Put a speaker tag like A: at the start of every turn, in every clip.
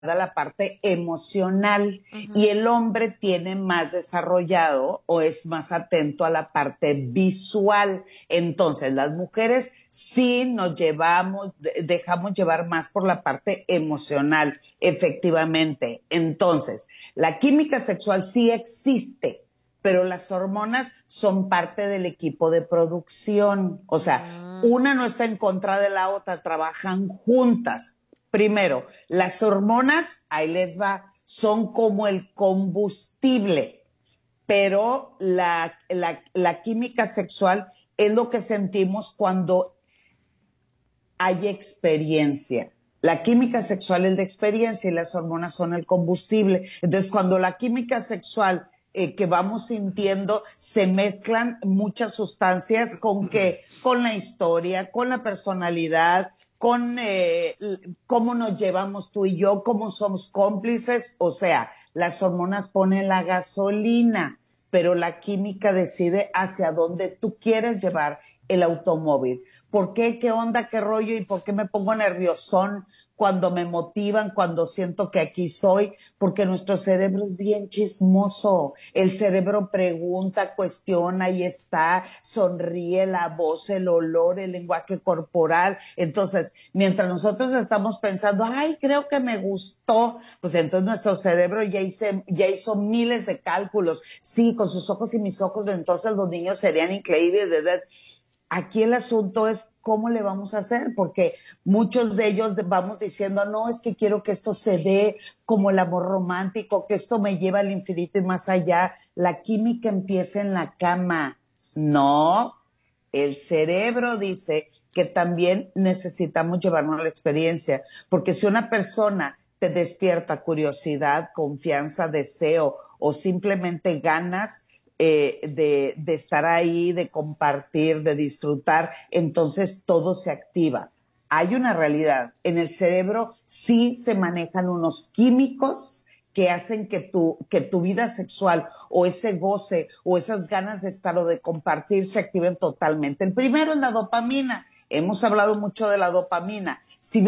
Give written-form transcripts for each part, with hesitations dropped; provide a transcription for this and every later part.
A: a la parte emocional y el hombre tiene más desarrollado o es más atento a la parte visual. Entonces, las mujeres sí nos dejamos llevar más por la parte emocional, efectivamente. Entonces, la química sexual sí existe, pero las hormonas son parte del equipo de producción. O sea, una no está en contra de la otra, trabajan juntas. Primero, las hormonas, ahí les va, son como el combustible, pero la química sexual es lo que sentimos cuando hay experiencia. La química sexual es de experiencia y las hormonas son el combustible. Entonces, cuando la química sexual que vamos sintiendo se mezclan muchas sustancias con la historia, con la personalidad, con cómo nos llevamos tú y yo, cómo somos cómplices. O sea, las hormonas ponen la gasolina, pero la química decide hacia dónde tú quieres llevar el automóvil. ¿Por qué? ¿Qué onda? ¿Qué rollo? ¿Y por qué me pongo nerviosón cuando me motivan, cuando siento que aquí soy? Porque nuestro cerebro es bien chismoso. El cerebro pregunta, cuestiona y está, sonríe, la voz, el olor, el lenguaje corporal. Entonces, mientras nosotros estamos pensando, ay, creo que me gustó, pues entonces nuestro cerebro ya hizo miles de cálculos. Sí, con sus ojos y mis ojos, entonces los niños serían increíbles, ¿verdad? Aquí el asunto es cómo le vamos a hacer, porque muchos de ellos vamos diciendo, no, es que quiero que esto se dé como el amor romántico, que esto me lleva al infinito y más allá. La química empieza en la cama. No, el cerebro dice que también necesitamos llevarnos a la experiencia, porque si una persona te despierta curiosidad, confianza, deseo o simplemente ganas, de estar ahí, de compartir, de disfrutar, entonces todo se activa. Hay una realidad, en el cerebro sí se manejan unos químicos que hacen que tu vida sexual o ese goce o esas ganas de estar o de compartir se activen totalmente. El primero es la dopamina. Hemos hablado mucho de la dopamina.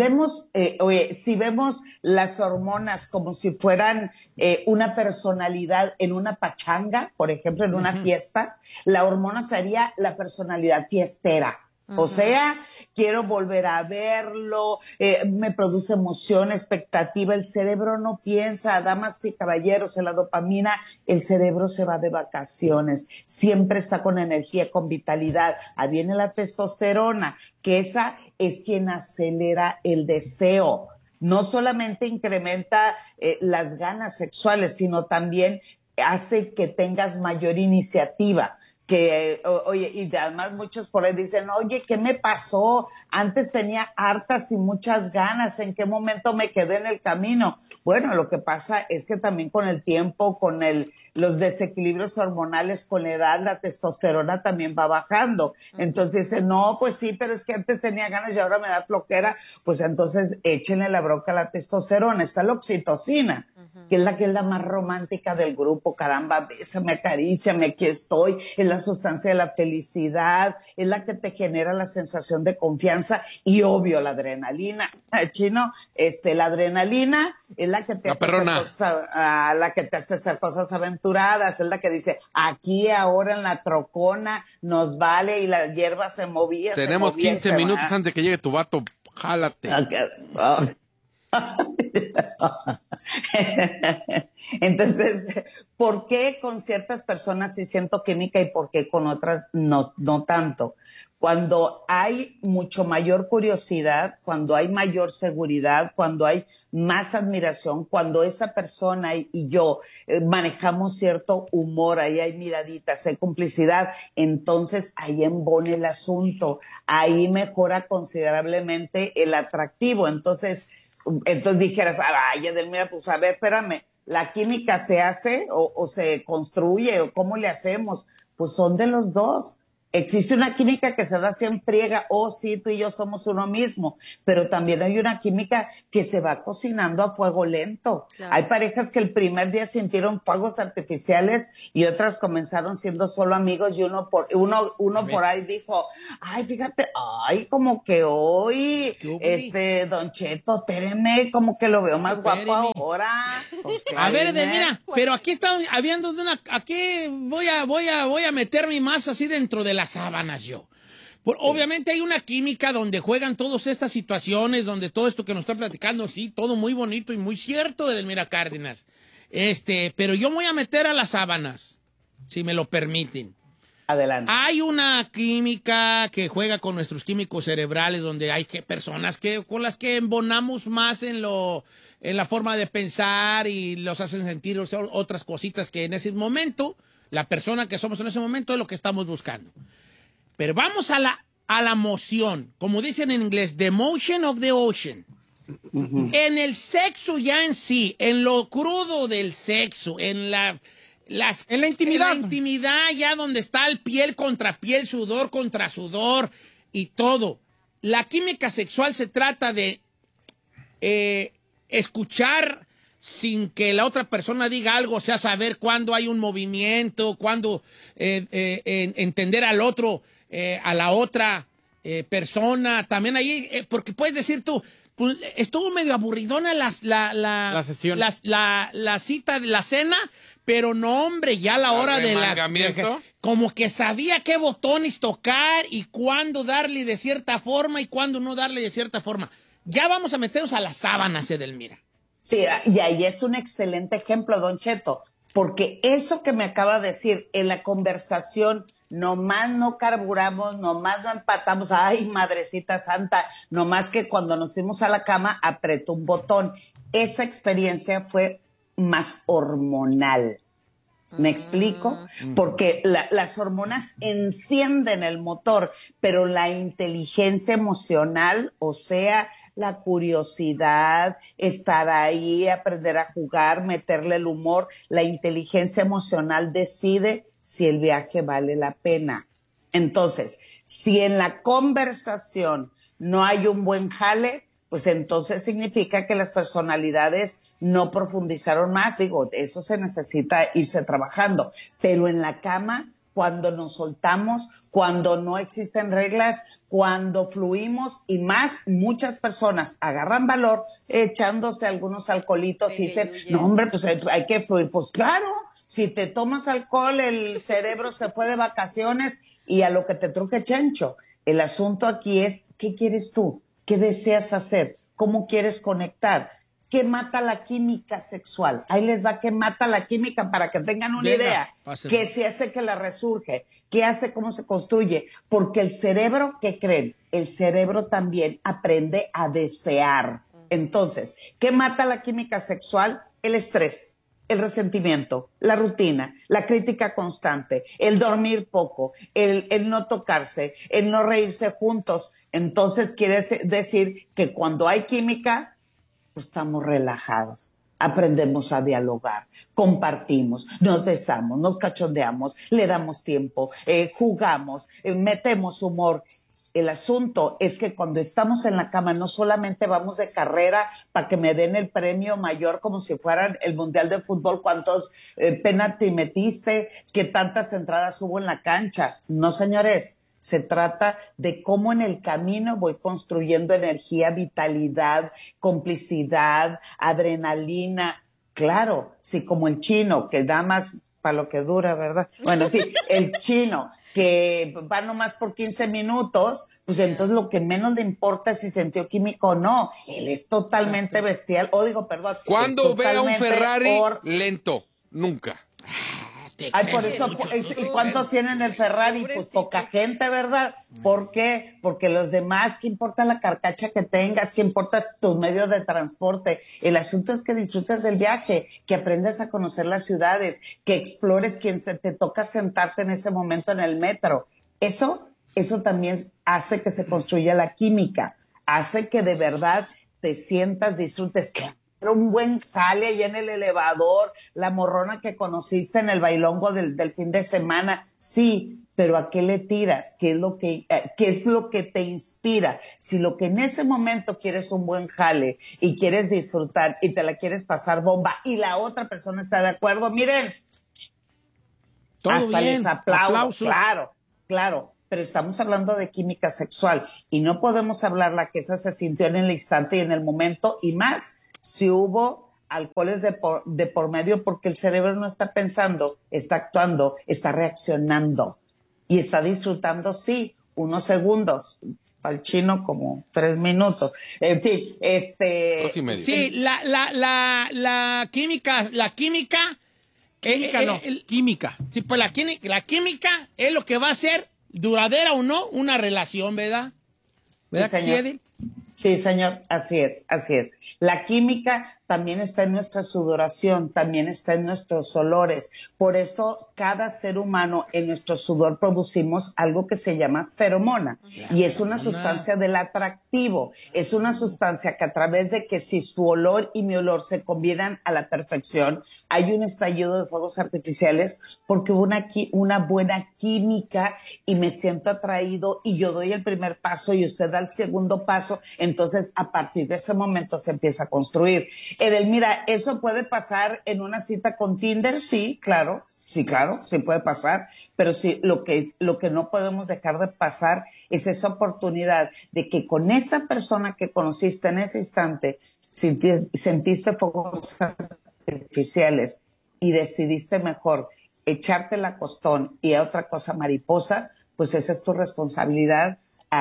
A: Si vemos las hormonas como si fueran una personalidad en una pachanga, por ejemplo, en una fiesta, la hormona sería la personalidad fiestera. O sea, quiero volver a verlo, me produce emoción, expectativa. El cerebro no piensa, damas y caballeros, en la dopamina, el cerebro se va de vacaciones, siempre está con energía, con vitalidad. Ahí viene la testosterona, que esa es quien acelera el deseo. No solamente incrementa las ganas sexuales, sino también hace que tengas mayor iniciativa. Oye, y además muchos por ahí dicen, oye, ¿qué me pasó? Antes tenía hartas y muchas ganas, ¿en qué momento me quedé en el camino? Bueno, lo que pasa es que también con el tiempo, los desequilibrios hormonales, con la edad, la testosterona también va bajando. Entonces dicen, no, pues sí, pero es que antes tenía ganas y ahora me da flojera. Pues entonces échenle la bronca a la testosterona. Está la oxitocina, que es la más romántica del grupo. Caramba, bésame, acaríciame, aquí estoy. Es la sustancia de la felicidad, es la que te genera la sensación de confianza y obvio la adrenalina. Chino, la adrenalina es la que te hace hacer cosas aventuradas, es la que dice, aquí ahora en la trocona nos vale, y la hierba se movía.
B: Tenemos 15 minutos antes de que llegue tu vato, jálate.
A: Entonces, ¿por qué con ciertas personas sí siento química y por qué con otras no tanto? Cuando hay mucho mayor curiosidad, cuando hay mayor seguridad, cuando hay más admiración, cuando esa persona y yo manejamos cierto humor, ahí hay miraditas, hay complicidad, entonces ahí embona el asunto, ahí mejora considerablemente el atractivo. Entonces dijeras, ay, Edelmira, pues a ver, espérame, ¿la química se hace o se construye o cómo le hacemos? Pues son de los dos. Existe una química que se da así en friega, sí, tú y yo somos uno mismo, pero también hay una química que se va cocinando a fuego lento. Claro. Hay parejas que el primer día sintieron fuegos artificiales y otras comenzaron siendo solo amigos y uno por ahí dijo, ay, fíjate, como que hoy, Don Cheto, espéreme, como que lo veo más guapo ahora.
C: Pues, a ver, mira, pero aquí está habiendo aquí voy a meterme más así dentro de las sábanas yo. Obviamente hay una química donde juegan todas estas situaciones, donde todo esto que nos está platicando, sí, todo muy bonito y muy cierto de Edelmira Cárdenas. Pero yo me voy a meter a las sábanas, si me lo permiten.
A: Adelante.
C: Hay una química que juega con nuestros químicos cerebrales, donde hay personas con las que embonamos más en la forma de pensar y los hacen sentir otras cositas que en ese momento, la persona que somos en ese momento es lo que estamos buscando. Pero vamos a la emoción, como dicen en inglés, the motion of the ocean. Uh-huh. En el sexo ya en sí, en lo crudo del sexo, en la intimidad. En la intimidad, ya donde está el piel contra piel, sudor contra sudor y todo. La química sexual se trata de escuchar sin que la otra persona diga algo, o sea, saber cuándo hay un movimiento, cuándo entender al otro, a la otra persona. También ahí, porque puedes decir tú, pues, estuvo medio aburridona la
B: sesión.
C: La cita de la cena, pero no, hombre, ya a la hora de como que sabía qué botones tocar y cuándo darle de cierta forma y cuándo no darle de cierta forma. Ya vamos a meternos a las sábanas, Edelmira.
A: Sí, y ahí es un excelente ejemplo, Don Cheto, porque eso que me acaba de decir en la conversación, nomás no carburamos, nomás no empatamos, ay, madrecita santa, nomás que cuando nos fuimos a la cama apretó un botón. Esa experiencia fue más hormonal. ¿Me explico? Porque las hormonas encienden el motor, pero la inteligencia emocional, o sea, la curiosidad, estar ahí, aprender a jugar, meterle el humor, la inteligencia emocional decide si el viaje vale la pena. Entonces, si en la conversación no hay un buen jale, pues entonces significa que las personalidades no profundizaron más. Digo, eso se necesita irse trabajando. Pero en la cama, cuando nos soltamos, cuando no existen reglas, cuando fluimos y más, muchas personas agarran valor echándose algunos alcoholitos y dicen, no, hombre, pues hay que fluir. Pues claro, si te tomas alcohol, el cerebro se fue de vacaciones y a lo que te truje chancho. El asunto aquí es, ¿qué quieres tú? ¿Qué deseas hacer? ¿Cómo quieres conectar? ¿Qué mata la química sexual? Ahí les va, ¿qué mata la química? Para que tengan una idea. ¿Qué se hace que la resurge? ¿Qué hace? ¿Cómo se construye? Porque el cerebro, ¿qué creen? El cerebro también aprende a desear. Entonces, ¿qué mata la química sexual? El estrés, el resentimiento, la rutina, la crítica constante, el dormir poco, el no tocarse, el no reírse juntos. Entonces quiere decir que cuando hay química, pues estamos relajados, aprendemos a dialogar, compartimos, nos besamos, nos cachondeamos, le damos tiempo, jugamos, metemos humor. El asunto es que cuando estamos en la cama no solamente vamos de carrera para que me den el premio mayor como si fueran el Mundial de Fútbol, cuántos penalti metiste, qué tantas entradas hubo en la cancha. No, señores. Se trata de cómo en el camino voy construyendo energía, vitalidad, complicidad, adrenalina. Claro, sí, como el chino, que da más para lo que dura, ¿verdad? Bueno, en fin, el chino, que va nomás por 15 minutos, pues entonces lo que menos le importa es si sintió químico o no. Él es totalmente bestial.
B: Cuando vea un Ferrari lento, nunca.
A: Ay, por eso, ¿y cuántos tienen el Ferrari? Pues poca gente, ¿verdad? ¿Por qué? Porque los demás, ¿qué importa la carcacha que tengas? ¿Qué importa tus medios de transporte? El asunto es que disfrutes del viaje, que aprendas a conocer las ciudades, que explores quien te toca sentarte en ese momento en el metro. Eso también hace que se construya la química, hace que de verdad te sientas, disfrutes. un buen jale ahí en el elevador, la morrona que conociste en el bailongo del fin de semana, sí, pero ¿a qué le tiras? ¿Qué es lo que te inspira? Si lo que en ese momento quieres un buen jale y quieres disfrutar y te la quieres pasar bomba y la otra persona está de acuerdo, miren,
C: todo
A: hasta
C: bien,
A: les aplaudo,
C: aplausos.
A: claro, pero estamos hablando de química sexual y no podemos hablar la que esa se sintió en el instante y en el momento, y más si hubo alcoholes de por medio, porque el cerebro no está pensando, está actuando, está reaccionando y está disfrutando, sí, unos segundos, al chino como 3 minutos, en fin,
B: 2:30.
C: Sí, la química,
D: química.
C: Sí, pues la química es lo que va a ser duradera o no una relación, ¿verdad? ¿Verdad
A: Sí,
C: que sí,
A: señor.
C: Edith?
A: Sí, señor, así es. La química también está en nuestra sudoración, también está en nuestros olores. Por eso, cada ser humano en nuestro sudor producimos algo que se llama feromona. Y es una sustancia del atractivo. Es una sustancia que a través de que si su olor y mi olor se combinan a la perfección, hay un estallido de fuegos artificiales porque hubo una buena química y me siento atraído y yo doy el primer paso y usted da el segundo paso. Entonces, a partir de ese momento se empieza a construir. Edelmira, ¿eso puede pasar en una cita con Tinder? Sí, claro, sí puede pasar, pero sí, lo que no podemos dejar de pasar es esa oportunidad de que con esa persona que conociste en ese instante sentiste fuegos artificiales y decidiste mejor echarte la costón y a otra cosa mariposa, pues esa es tu responsabilidad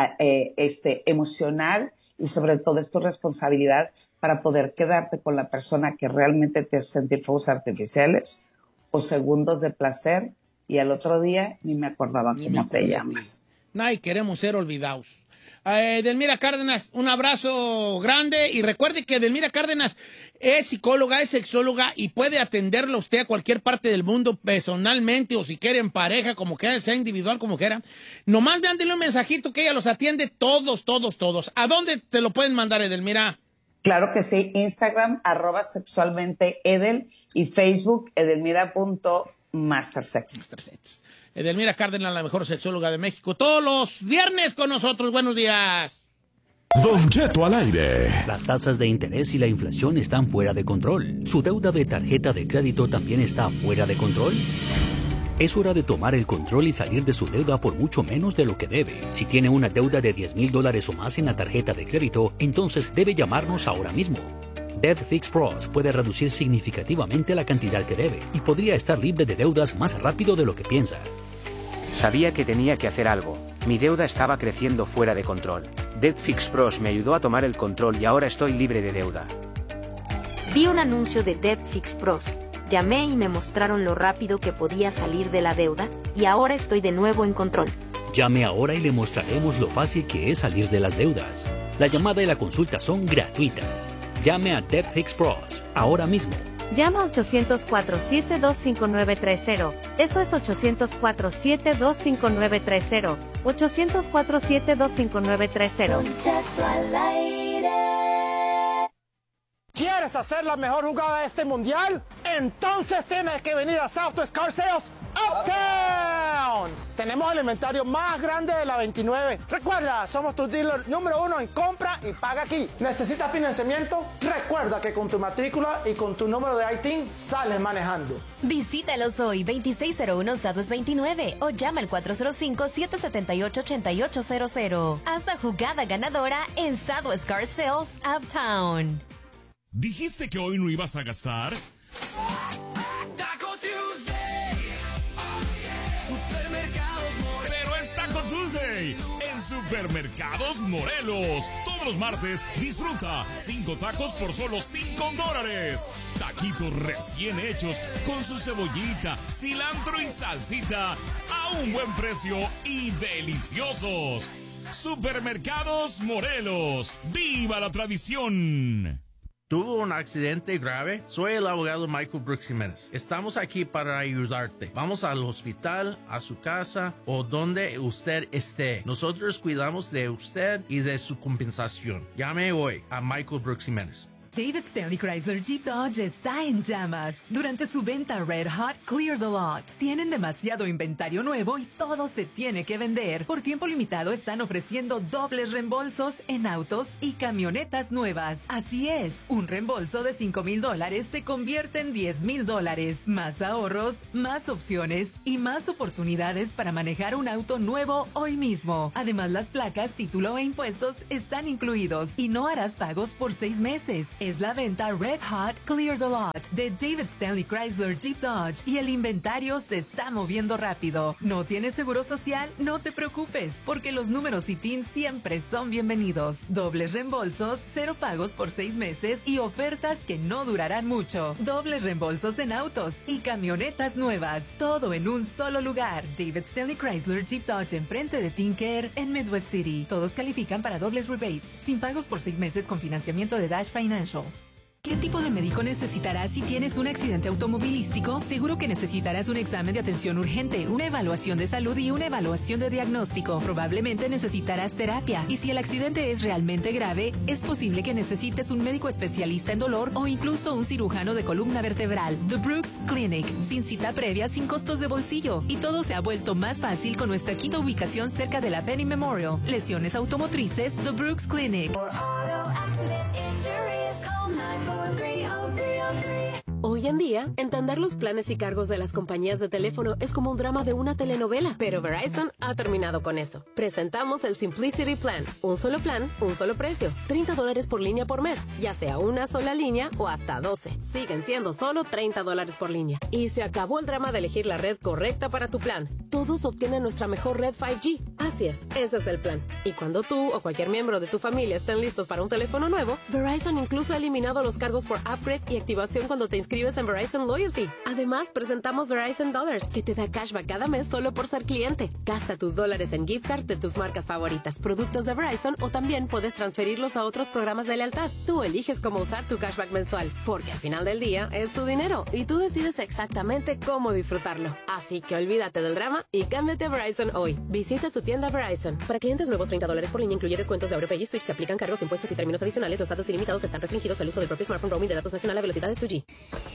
A: emocional, y sobre todo es tu responsabilidad para poder quedarte con la persona que realmente te hace sentir fuegos artificiales o segundos de placer y al otro día ni me acordaba cómo te llamas.
C: Nadie queremos ser olvidados. Edelmira Cárdenas, un abrazo grande y recuerde que Edelmira Cárdenas es psicóloga, es sexóloga y puede atenderla usted a cualquier parte del mundo personalmente o si quiere en pareja, como quiera, sea individual, como quiera. Nomás mándele un mensajito que ella los atiende todos. ¿A dónde te lo pueden mandar, Edelmira?
A: Claro que sí, Instagram, @sexualmenteedel y Facebook, edelmira.mastersex.
C: Edelmira Cárdenas, la mejor sexóloga de México, todos los viernes con nosotros. Buenos días.
E: Don Cheto al aire.
F: Las tasas de interés y la inflación están fuera de control. ¿Su deuda de tarjeta de crédito también está fuera de control? Es hora de tomar el control y salir de su deuda por mucho menos de lo que debe. Si tiene una deuda de $10,000 o más en la tarjeta de crédito, entonces debe llamarnos ahora mismo. Debt Fix Pros puede reducir significativamente la cantidad que debe y podría estar libre de deudas más rápido de lo que piensa.
G: Sabía que tenía que hacer algo. Mi deuda estaba creciendo fuera de control. Debt Fix Pros me ayudó a tomar el control y ahora estoy libre de deuda.
H: Vi un anuncio de Debt Fix Pros. Llamé y me mostraron lo rápido que podía salir de la deuda y ahora estoy de nuevo en control.
F: Llame ahora y le mostraremos lo fácil que es salir de las deudas. La llamada y la consulta son gratuitas. Llame a Debt Fix Pros ahora mismo.
I: Llama a 800-472-5930. Eso es 800-472-5930. 800-472-5930.
J: ¿Quieres hacer la mejor jugada de este mundial? Entonces tienes que venir a Southwest Car Sales Uptown. Tenemos el inventario más grande de la 29. Recuerda, somos tu dealer número 1 en compra y paga aquí. ¿Necesitas financiamiento? Recuerda que con tu matrícula y con tu número de ITIN sales manejando.
K: Visítalos hoy, 2601 Southwest 29 o llama al 405-778-8800. Haz la jugada ganadora en Southwest Car Sales Uptown.
E: ¿Dijiste que hoy no ibas a gastar? Taco Tuesday. Supermercados Morelos. Pero es Taco Tuesday en Supermercados Morelos. Todos los martes disfruta 5 tacos por solo $5. Taquitos recién hechos con su cebollita, cilantro y salsita a un buen precio y deliciosos. Supermercados Morelos. ¡Viva la tradición!
L: ¿Tuvo un accidente grave? Soy el abogado Michael Brooks Jiménez. Estamos aquí para ayudarte. Vamos al hospital, a su casa o donde usted esté. Nosotros cuidamos de usted y de su compensación. Llame hoy a Michael Brooks Jiménez.
D: David Stanley Chrysler Jeep Dodge está en llamas. Durante su venta Red Hot Clear the Lot, tienen demasiado inventario nuevo y todo se tiene que vender. Por tiempo limitado están ofreciendo dobles reembolsos en autos y camionetas nuevas. Así es, un reembolso de $5,000 se convierte en $10,000. Más ahorros, más opciones y más oportunidades para manejar un auto nuevo hoy mismo. Además, las placas, título e impuestos están incluidos y no harás pagos por 6 meses. Es la venta Red Hot Clear the Lot de David Stanley Chrysler Jeep Dodge y el inventario se está moviendo rápido. ¿No tienes seguro social? No te preocupes, porque los números ITIN siempre son bienvenidos. Dobles reembolsos, 0 pagos por 6 meses y ofertas que no durarán mucho. Dobles reembolsos en autos y camionetas nuevas. Todo en un solo lugar. David Stanley Chrysler Jeep Dodge enfrente de Tinker en Midwest City. Todos califican para dobles rebates, sin pagos por 6 meses con financiamiento de Dash Financial. ¿Qué tipo de médico necesitarás si tienes un accidente automovilístico? Seguro que necesitarás un examen de atención urgente, una evaluación de salud y una evaluación de diagnóstico. Probablemente necesitarás terapia. Y si el accidente es realmente grave, es posible que necesites un médico especialista en dolor o incluso un cirujano de columna vertebral. The Brooks Clinic, sin cita previa, sin costos de bolsillo. Y todo se ha vuelto más fácil con nuestra quinta ubicación cerca de la Penny Memorial. Lesiones automotrices, The Brooks Clinic.
M: Hoy en día, entender los planes y cargos de las compañías de teléfono es como un drama de una telenovela, pero Verizon ha terminado con eso. Presentamos el Simplicity Plan. Un solo plan, un solo precio. $30 por línea por mes, ya sea una sola línea o hasta 12. Siguen siendo solo $30 por línea. Y se acabó el drama de elegir la red correcta para tu plan. Todos obtienen nuestra mejor red 5G. Así es, ese es el plan. Y cuando tú o cualquier miembro de tu familia estén listos para un teléfono nuevo, Verizon incluso ha eliminado los cargos por upgrade y activación cuando te inscribes en Verizon Loyalty. Además, presentamos Verizon Dollars, que te da cashback cada mes solo por ser cliente. Gasta tus dólares en gift card de tus marcas favoritas, productos de Verizon, o también puedes transferirlos a otros programas de lealtad. Tú eliges cómo usar tu cashback mensual, porque al final del día es tu dinero y tú decides exactamente cómo disfrutarlo. Así que olvídate del drama y cámbiate a Verizon hoy. Visita tu tienda Verizon. Para clientes nuevos, $30 por línea incluye descuentos de AuroPay y Switch. Se aplican cargos, impuestos y términos adicionales. Los datos ilimitados están restringidos al uso del propio smartphone. Roaming de datos nacional a velocidades 2G.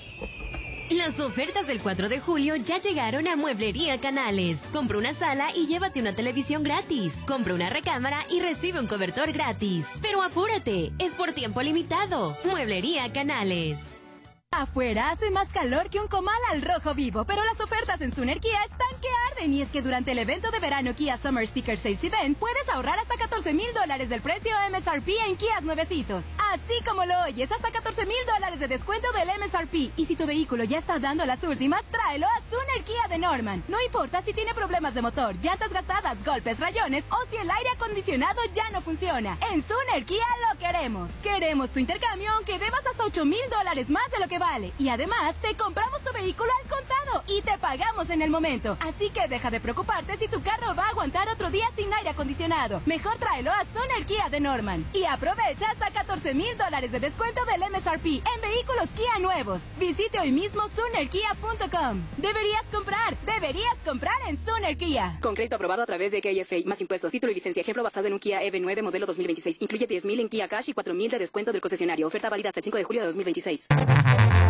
K: Las ofertas del 4 de julio ya llegaron a Mueblería Canales. Compra una sala y llévate una televisión gratis. Compra una recámara y recibe un cobertor gratis. Pero apúrate, es por tiempo limitado. Mueblería Canales.
N: Afuera hace más calor que un comal al rojo vivo, pero las ofertas en Suner Kia están que arden. Y es que durante el evento de verano Kia Summer Sticker Sales Event puedes ahorrar hasta $14,000 del precio MSRP en Kias nuevecitos. Así como lo oyes, hasta $14,000 de descuento del MSRP. Y si tu vehículo ya está dando las últimas, tráelo a Suner Kia de Norman. No importa si tiene problemas de motor, llantas gastadas, golpes, rayones o si el aire acondicionado ya no funciona. En Suner Kia lo queremos. Queremos tu intercambio aunque debas hasta $8,000 más de lo que vale. Y además, te compramos tu vehículo al contado y te pagamos en el momento. Así que deja de preocuparte si tu carro va a aguantar otro día sin aire acondicionado. Mejor tráelo a Suner Kia de Norman. Y aprovecha hasta $14,000 de descuento del MSRP en vehículos Kia nuevos. Visite hoy mismo SunerKia.com. Deberías comprar en Suner Kia.
O: Con crédito aprobado a través de KFA, más impuestos, título y licencia. Ejemplo basado en un Kia EV9 modelo 2026. Incluye $10,000 en Kia Cash y $4,000 de descuento del concesionario. Oferta válida hasta el 5 de julio de 2026.